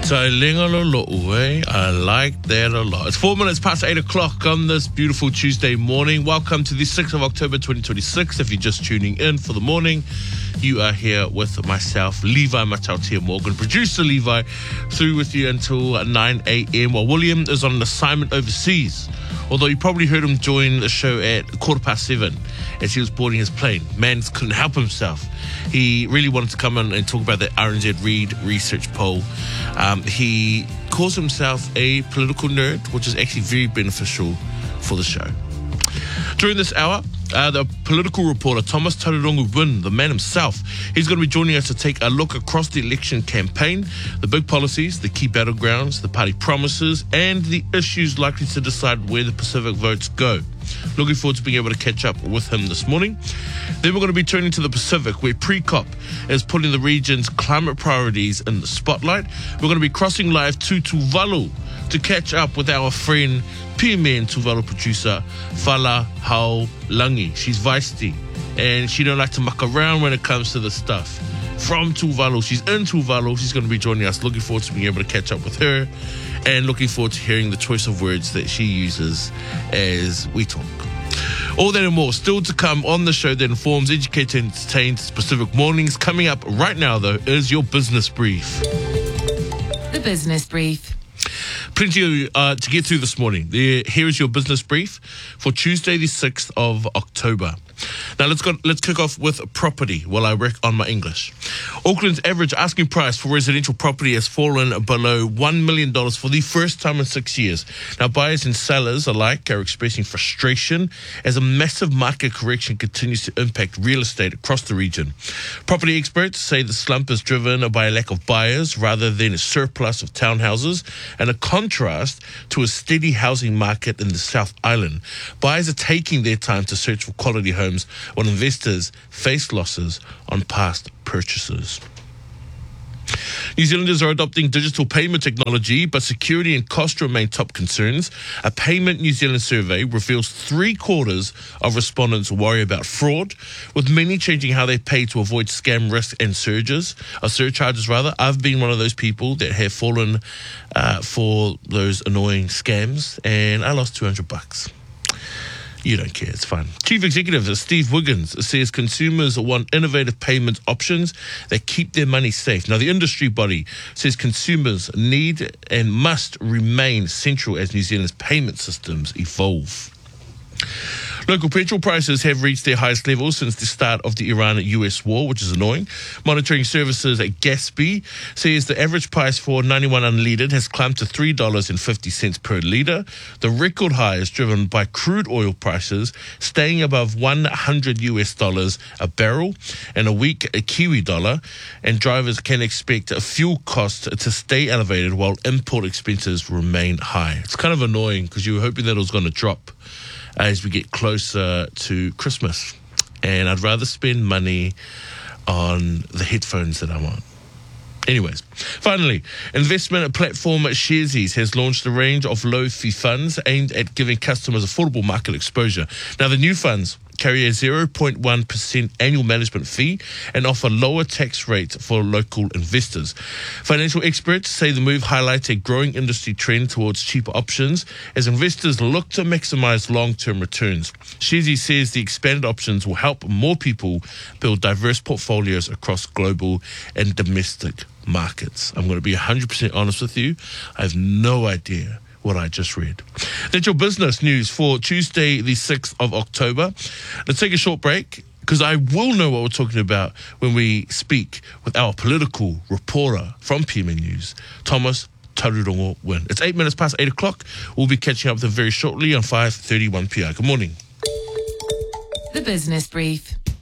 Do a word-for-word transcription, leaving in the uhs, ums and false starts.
Tailingalo'o, eh? I like that a lot. It's four minutes past eight o'clock on this beautiful Tuesday morning. Welcome to the sixth of October twenty twenty-six. If you're just tuning in for the morning, you are here with myself, Levi Matautia Morgan, producer Levi, through with you until nine a.m. while William is on an assignment overseas. Although you probably heard him join the show at quarter past seven as he was boarding his plane. Man couldn't help himself. He really wanted to come in and talk about the R N Z Reid research poll. Um, he calls himself a political nerd, which is actually very beneficial for the show. During this hour, uh, the political reporter Thomas Tauranga Wynn, the man himself, he's going to be joining us to take a look across the election campaign, the big policies, the key battlegrounds, the party promises, and the issues likely to decide where the Pacific votes go. Looking forward to being able to catch up with him this morning. Then we're going to be turning to the Pacific, where Pre-COP is putting the region's climate priorities in the spotlight. We're going to be crossing live to Tuvalu to catch up with our friend P M N Tuvalu producer Fala Haulangi. She's feisty and she don't like to muck around when it comes to the stuff. From Tuvalu, she's in Tuvalu. She's going to be joining us. Looking forward to being able to catch up with her and looking forward to hearing the choice of words that she uses as we talk. All that and more still to come on the show that informs, educates, and entertains Pacific mornings. Coming up right now, though, is your business brief. The Business Brief. Plenty uh, to get through this morning. The, here is your business brief for Tuesday, the sixth of October. Now let's go. Let's kick off with property while I work on my English. Auckland's average asking price for residential property has fallen below one million dollars for the first time in six years. Now buyers and sellers alike are expressing frustration as a massive market correction continues to impact real estate across the region. Property experts say the slump is driven by a lack of buyers rather than a surplus of townhouses, and a contrast to a steady housing market in the South Island. Buyers are taking their time to search for quality homes when investors face losses on past purchases. New Zealanders are adopting digital payment technology, but security and cost remain top concerns. A Payment New Zealand survey reveals three quarters of respondents worry about fraud, with many changing how they pay to avoid scam risk and surges, or surcharges rather. I've been one of those people that have fallen uh, for those annoying scams, and I lost two hundred bucks. You don't care, it's fun. Chief Executive Steve Wiggins says consumers want innovative payment options that keep their money safe. Now, the industry body says consumers need and must remain central as New Zealand's payment systems evolve. Local petrol prices have reached their highest levels since the start of the Iran-U S war, which is annoying. Monitoring services at Gaspy says the average price for ninety-one unleaded has climbed to three dollars and fifty cents per litre. The record high is driven by crude oil prices staying above one hundred U S dollars a barrel and a weak Kiwi dollar, and drivers can expect fuel costs to stay elevated while import expenses remain high. It's kind of annoying because you were hoping that it was going to drop as we get closer to Christmas. And I'd rather spend money on the headphones that I want. Anyways, finally, investment platform Sharesies has launched a range of low-fee funds aimed at giving customers affordable market exposure. Now, the new funds carry a zero point one percent annual management fee and offer lower tax rates for local investors. Financial experts say the move highlights a growing industry trend towards cheaper options as investors look to maximize long-term returns. Sharesies says the expanded options will help more people build diverse portfolios across global and domestic markets. I'm going to be one hundred percent honest with you. I have no idea what I just read. That's your business news for Tuesday, the sixth of October. Let's take a short break because I will know what we're talking about when we speak with our political reporter from P M N News, Thomas Tauranga Wynn. It's eight minutes past eight o'clock. We'll be catching up with him very shortly on five thirty-one p m. Good morning. The Business Brief.